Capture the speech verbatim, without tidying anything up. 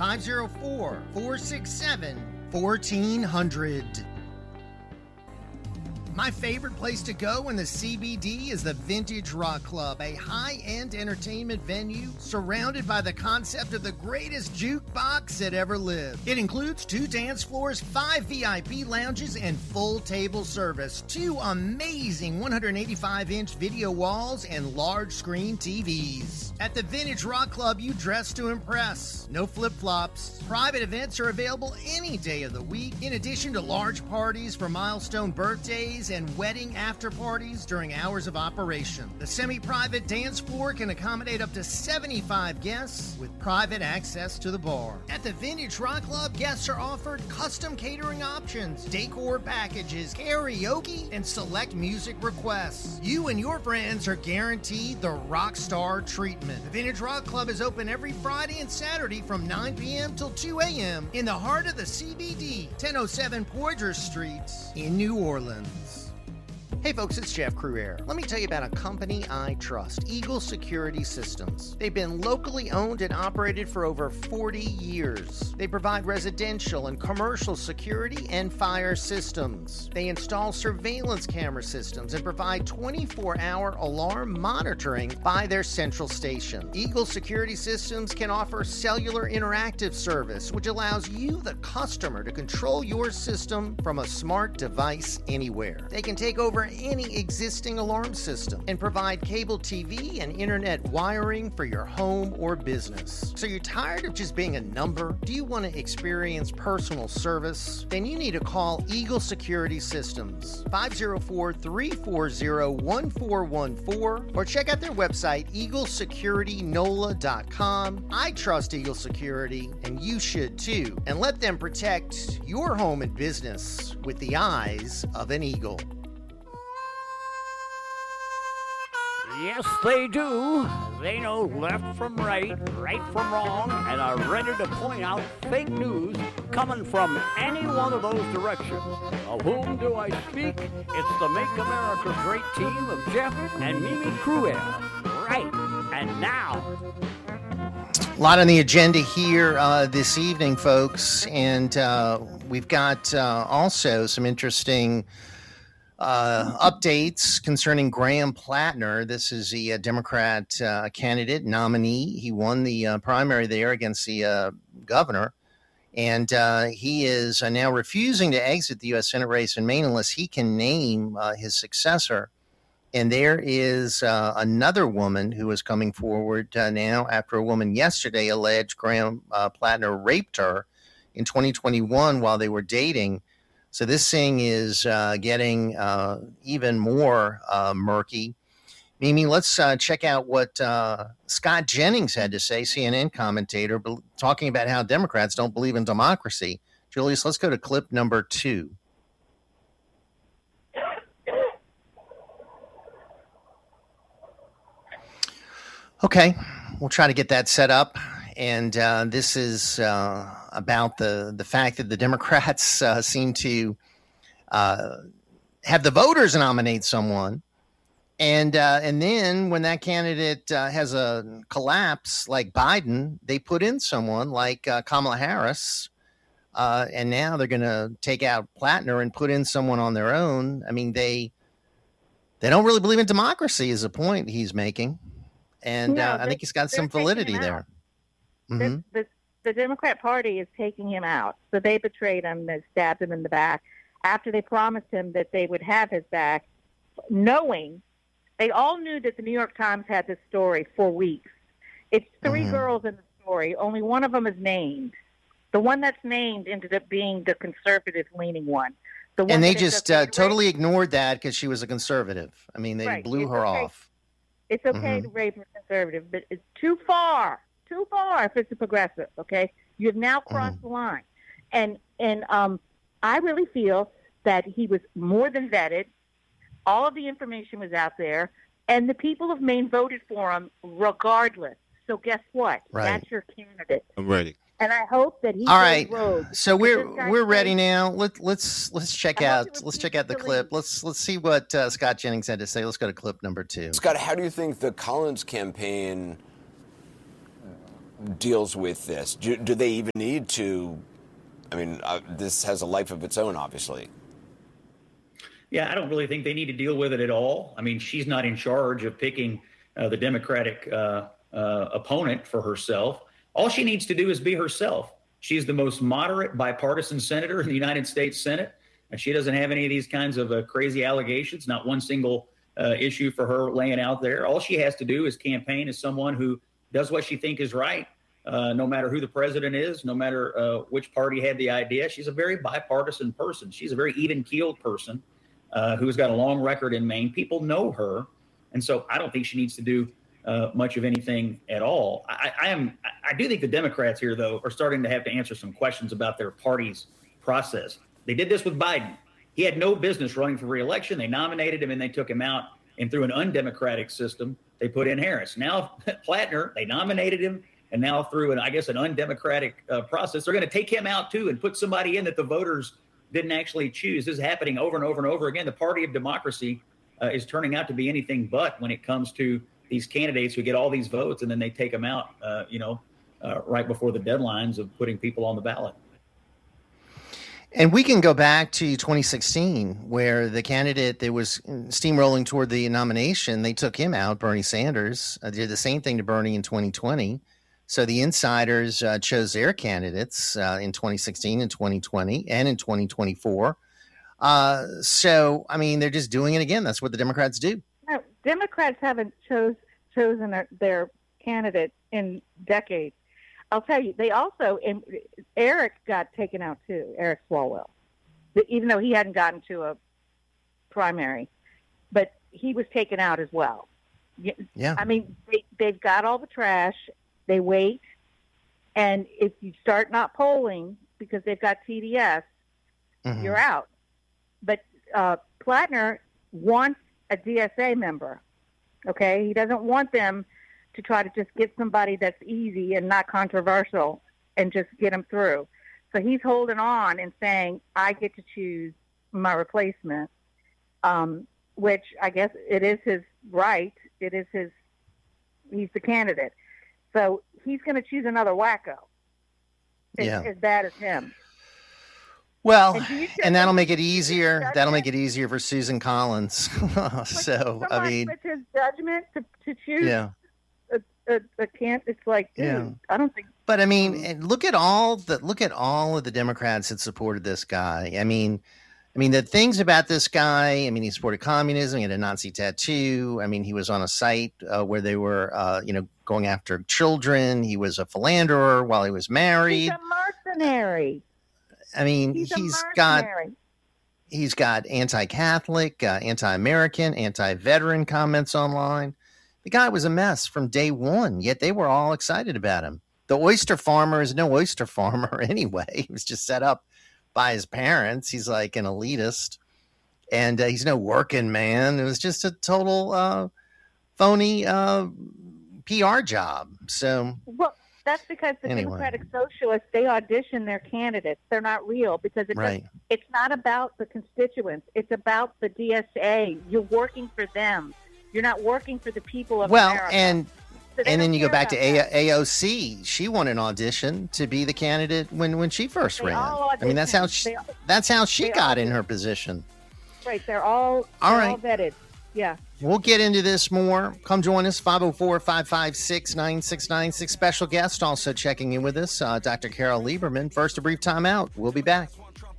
five oh four, four six seven, fourteen hundred. My favorite place to go in the C B D is the Vintage Rock Club, a high-end entertainment venue surrounded by the concept of the greatest jukebox that ever lived. It includes two dance floors, five V I P lounges, and full table service, two amazing one hundred eighty-five inch video walls, and large-screen T Vs. At the Vintage Rock Club, you dress to impress. No flip-flops. Private events are available any day of the week, in addition to large parties for milestone birthdays and wedding after parties during hours of operation. The semi-private dance floor can accommodate up to seventy-five guests with private access to the bar. At the Vintage Rock Club, guests are offered custom catering options, decor packages, karaoke, and select music requests. You and your friends are guaranteed the rock star treatment. The Vintage Rock Club is open every Friday and Saturday from nine p.m. till two a.m. in the heart of the C B D, ten oh seven Poydras Street in New Orleans. Hey folks, it's Jeff Cruere. Let me tell you about a company I trust, Eagle Security Systems. They've been locally owned and operated for over forty years. They provide residential and commercial security and fire systems. They install surveillance camera systems and provide twenty-four hour alarm monitoring by their central station. Eagle Security Systems can offer cellular interactive service, which allows you, the customer, to control your system from a smart device anywhere. They can take over any existing alarm system and provide cable T V and internet wiring for your home or business. So you're tired of just being a number? Do you want to experience personal service? Then you need to call Eagle Security Systems, five oh four, three four oh, one four one four, or check out their website, eagle security nola dot com. I trust Eagle Security, and you should too. And let them protect your home and business with the eyes of an eagle. Yes, they do. They know left from right, right from wrong, and are ready to point out fake news coming from any one of those directions. Of whom do I speak? It's the Make America Great team of Jeff and Mimi Cruere. Right, and now... A lot on the agenda here uh, this evening, folks, and uh, we've got uh, also some interesting Uh, updates concerning Graham Plattner. This is the uh, Democrat uh, candidate nominee. He won the uh, primary there against the uh, governor, and uh, he is uh, now refusing to exit the U S Senate race in Maine unless he can name uh, his successor. And there is uh, another woman who is coming forward uh, now after a woman yesterday alleged Graham uh, Plattner raped her in twenty twenty-one while they were dating. So this thing is uh, getting uh, even more uh, murky. Mimi, let's uh, check out what uh, Scott Jennings had to say, C N N commentator, be- talking about how Democrats don't believe in democracy. Julius, let's go to clip number two. Okay, we'll try to get that set up. And uh, this is uh, about the, the fact that the Democrats uh, seem to uh, have the voters nominate someone. And uh, and then when that candidate uh, has a collapse like Biden, they put in someone like uh, Kamala Harris. Uh, and now they're going to take out Plattner and put in someone on their own. I mean, they they don't really believe in democracy is the point he's making. And no, uh, I think he's got some validity there. Mm-hmm. The, the, the Democrat Party is taking him out. So they betrayed him. They stabbed him in the back after they promised him that they would have his back, knowing they all knew that the New York Times had this story for weeks. It's three mm-hmm. girls in the story. Only one of them is named. The one that's named ended up being the conservative-leaning one. The one and they just uh, totally ignored that because she was a conservative. I mean, they right. blew it's her okay. off. It's okay mm-hmm. to rape a conservative, but it's too far. Too far if it's a progressive, okay? You have now crossed mm. the line. And and um, I really feel that he was more than vetted. All of the information was out there, and the people of Maine voted for him regardless. So guess what? Right. That's your candidate. I'm ready. And I hope that he All right. rogue. So we're we're ready now. Let let's let's check I out let's check out the clip. Let's let's see what uh, Scott Jennings had to say. Let's go to clip number two. Scott, how do you think the Collins campaign deals with this? Do, do they even need to? I mean, uh, this has a life of its own, obviously. Yeah, I don't really think they need to deal with it at all. I mean, she's not in charge of picking uh, the Democratic uh, uh, opponent for herself. All she needs to do is be herself. She's the most moderate bipartisan senator in the United States Senate, and she doesn't have any of these kinds of uh, crazy allegations, not one single uh, issue for her laying out there. All she has to do is campaign as someone who does what she thinks is right, uh, no matter who the president is, no matter uh, which party had the idea. She's a very bipartisan person. She's a very even-keeled person uh, who's got a long record in Maine. People know her, and so I don't think she needs to do uh, much of anything at all. I, I am. I do think the Democrats here, though, are starting to have to answer some questions about their party's process. They did this with Biden. He had no business running for re-election. They nominated him and they took him out. And through an undemocratic system, they put in Harris. Now, Plattner, they nominated him. And now through, an, I guess, an undemocratic uh, process, they're going to take him out, too, and put somebody in that the voters didn't actually choose. This is happening over and over and over again. The party of democracy uh, is turning out to be anything but when it comes to these candidates who get all these votes and then they take them out, uh, you know, uh, right before the deadlines of putting people on the ballot. And we can go back to twenty sixteen, where the candidate that was steamrolling toward the nomination, they took him out, Bernie Sanders. Uh, did the same thing to Bernie in twenty twenty. So the insiders uh, chose their candidates uh, in twenty sixteen and twenty twenty and in twenty twenty-four. Uh, so, I mean, they're just doing it again. That's what the Democrats do. No, Democrats haven't chose, chosen their, their candidate in decades. I'll tell you, they also, and Eric got taken out too, Eric Swalwell, even though he hadn't gotten to a primary, but he was taken out as well. Yeah. I mean, they, they've got all the trash, they wait, and if you start not polling because they've got T D S, mm-hmm. you're out. But uh, Plattner wants a D S A member, okay? He doesn't want them to try to just get somebody that's easy and not controversial and just get them through. So he's holding on and saying, I get to choose my replacement, um, which I guess it is his right. It is his, he's the candidate. So he's going to choose another wacko as, yeah. as bad as him. Well, and, and that'll make it easier. That'll make it easier for Susan Collins. So, I mean, with his judgment to, to choose. Yeah. A, a can't it's like dude, yeah. I don't think but I mean look at all the look at all of the Democrats that supported this guy. I mean I mean the things about this guy, I mean he supported communism, he had a Nazi tattoo, I mean he was on a site uh, where they were uh, you know going after children, he was a philanderer while he was married. He's a mercenary. I mean he's, he's got he's got anti-Catholic, uh, anti-American, anti-veteran comments online. The guy was a mess from day one, yet they were all excited about him. The oyster farmer is no oyster farmer anyway. He was just set up by his parents. He's like an elitist, and uh, he's no working man. It was just a total uh, phony uh, P R job. So, well, that's because the anyway. Democratic Socialists, they audition their candidates. They're not real because it right. does, it's not about the constituents. It's about the D S A. You're working for them. You're not working for the people of well, America. and so and then you go back to that. A O C. She won an audition to be the candidate when, when she first they ran. I mean, that's how she, they, that's how she got all, in her position. Right. They're all, all they're right. all vetted. Yeah. We'll get into this more. Come join us, five oh four, five five six, nine six nine six. Special guest also checking in with us, uh, Doctor Carol Lieberman. First, a brief time out. We'll be back.